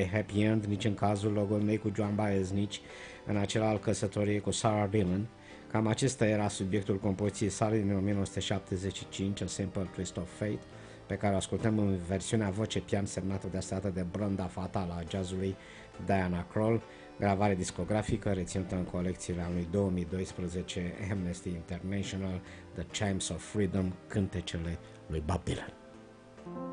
happy end nici în cazul logodnei cu Joan Baez, nici în acela al căsătoriei cu Sarah Dillon. Cam acesta era subiectul compoziției sale din 1975, A Simple Twist of Fate, pe care o ascultăm în versiunea voce pian semnată de astăzi de Branda fatală a jazzului Diana Krall, gravare discografică reținută în colecțiile anului 2012 Amnesty International, The Chimes of Freedom, cântecele lui Bob Dylan.